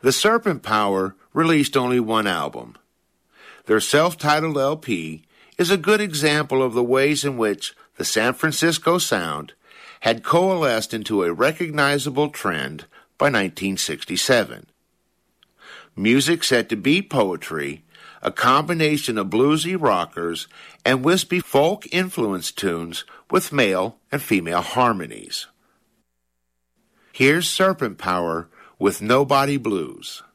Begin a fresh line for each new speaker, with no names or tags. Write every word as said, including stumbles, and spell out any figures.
The Serpent Power released only one album. Their self-titled L P is a good example of the ways in which the San Francisco sound had coalesced into a recognizable trend by nineteen sixty-seven. Music set to beat poetry, a combination of bluesy rockers and wispy folk-influenced tunes with male and female harmonies. Here's Serpent Power with Nobody Blues.